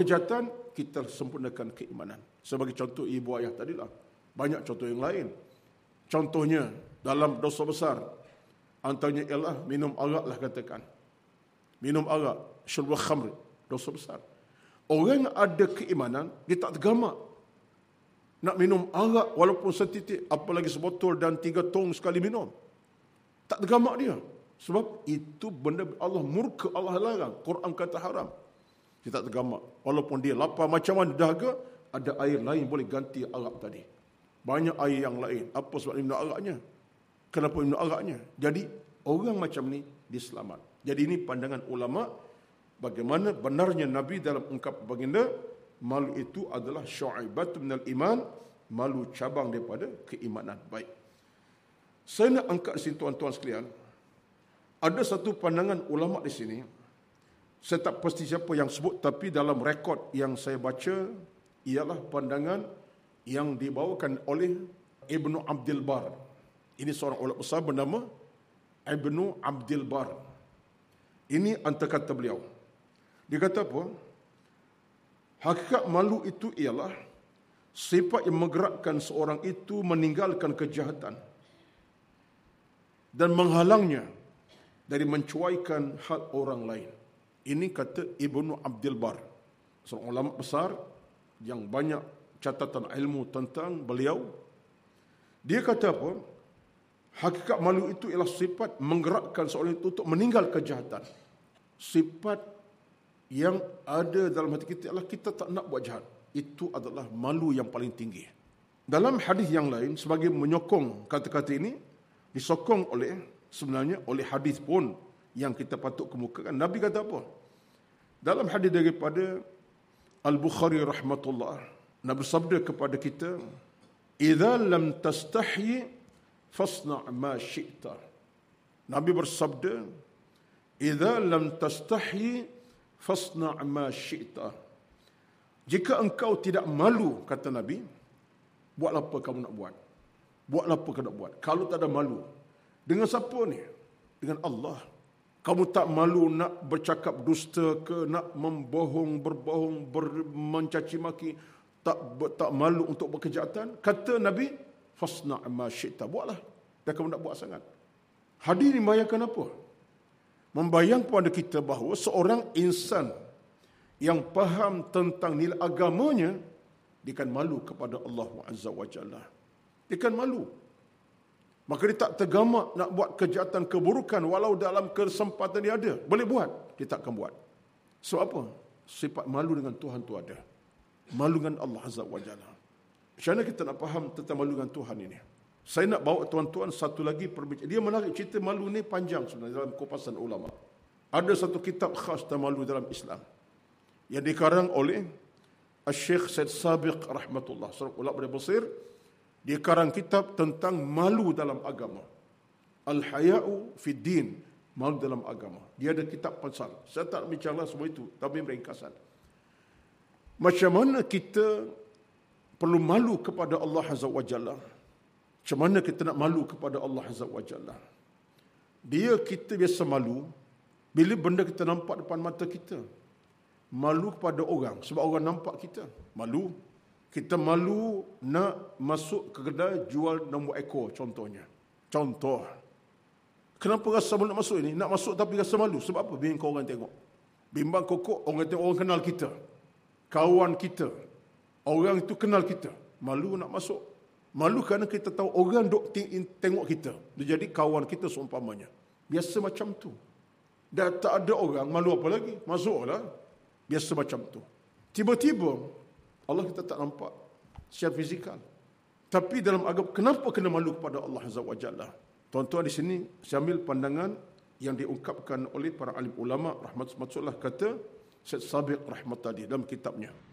kejahatan, kita sempurnakan keimanan. Sebagai contoh ibu ayah tadilah. Banyak contoh yang lain. Contohnya, dalam dosa besar, antaranya ialah minum arak lah katakan. Minum arak, syurbul khamr, dosa besar. Orang yang ada keimanan, dia tak tergamak nak minum arak walaupun setitik, apalagi sebotol dan 3 tong sekali minum. Tak tergamak dia. Sebab itu benda Allah murka, Allah larang. Quran kata haram. Dia tak tergamak. Walaupun dia lapar macam mana dahaga, ada air lain boleh ganti arak tadi. Banyak air yang lain. Apa sebab minum araknya? Kenapa minum araknya? Jadi orang macam ni diselamat. Jadi ini pandangan ulama bagaimana benarnya Nabi dalam ungkap baginda, malu itu adalah syu'aibatun minal iman, malu cabang daripada keimanan. Baik. Saya nak angkat di sini tuan-tuan sekalian. Ada satu pandangan ulama di sini. Saya tak pasti siapa yang sebut, tapi dalam rekod yang saya baca ialah pandangan yang dibawakan oleh Ibnu Abdul Bar. Ini seorang ulama besar bernama Ibnu Abdul Bar. Ini antara kata beliau. Dia kata apa? Hakikat malu itu ialah sifat yang menggerakkan seorang itu meninggalkan kejahatan dan menghalangnya dari mencuaikan hak orang lain. Ini kata Ibnu Abdul Bar, seorang ulama besar yang banyak catatan ilmu tentang beliau. Dia kata apa? Hakikat malu itu ialah sifat menggerakkan seorang itu untuk meninggal kejahatan. Sifat yang ada dalam hati kita adalah kita tak nak buat jahat. Itu adalah malu yang paling tinggi. Dalam hadis yang lain, sebagai menyokong kata-kata ini, disokong oleh sebenarnya oleh hadis pun yang kita patut kemukakan. Nabi kata apa? Dalam hadis daripada Al-Bukhari rahmatullah, Nabi bersabda kepada kita, "Idza lam tastahi fasna' ma syi'ta." Nabi bersabda, "Idza lam tastahi fasna' ma syi'ta." Jika engkau tidak malu, kata Nabi, buatlah apa kamu nak buat. Buatlah apa kamu nak buat. Kalau tak ada malu, dengan siapa ni? Dengan Allah. Kamu tak malu nak bercakap dusta ke, nak berbohong, mencaci maki, tak malu untuk berkejahatan? Kata Nabi, fasna' ma syi'ta. Buatlah. Dan kamu nak buat sangat. Hadis ini membayangkan apa? Membayangkan kepada kita bahawa seorang insan yang faham tentang nilai agamanya, dia akan malu kepada Allah Azza wa Jalla. Dia akan malu. Maka dia tak tergamak nak buat kejahatan, keburukan, walau dalam kesempatan dia ada. Boleh buat, dia tak akan buat. Sebab apa? Sifat malu dengan Tuhan tu ada. Malu dengan Allah Azza wa Jalla. Macam mana kita nak faham tentang malu dengan Tuhan ini? Saya nak bawa tuan-tuan satu lagi perbincangan. Dia menarik, cerita malu ni panjang sebenarnya dalam kupasan ulama. Ada satu kitab khas tentang malu dalam Islam yang dikarang oleh Syekh Said Sabiq rahmatullah, seorang ulama dari Mesir. Dia karang kitab tentang malu dalam agama. Al-Haya'u fi Din, malu dalam agama. Dia ada kitab pasal. Saya tak bincanglah semua itu, tapi ringkasan. Macam mana kita perlu malu kepada Allah Azza wa Jalla? Macam mana kita nak malu kepada Allah Azza wa Jalla? Kita biasa malu bila benda kita nampak depan mata kita. Malu kepada orang, sebab orang nampak kita. Malu. Kita malu nak masuk ke kedai jual nombor ekor contohnya. Contoh. Kenapa rasa malu nak masuk ini? Nak masuk tapi rasa malu. Sebab apa? Biar kau orang tengok. Bimbang kokok, orang tengok, orang kenal kita. Kawan kita. Orang itu kenal kita. Malu nak masuk. Malu kerana kita tahu orang duk tengok kita. Jadi kawan kita seumpamanya. Biasa macam tu. Dah tak ada orang, malu apa lagi? Masuklah. Biasa macam tu. Tiba-tiba Allah kita tak nampak secara fizikal. Tapi dalam agama, kenapa kena malu kepada Allah Azza wa Jalla? Tuan-tuan, di sini saya ambil pandangan yang diungkapkan oleh para alim ulama rahmatullah, kata Syed Sabiq rahmat tadi dalam kitabnya.